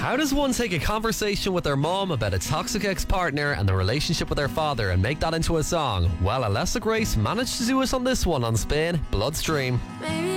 How does one take a conversation with their mom about a toxic ex-partner and the relationship with their father and make that into a song? Well, Alessa Grace managed to do it on this one on Spin Bloodstream. Maybe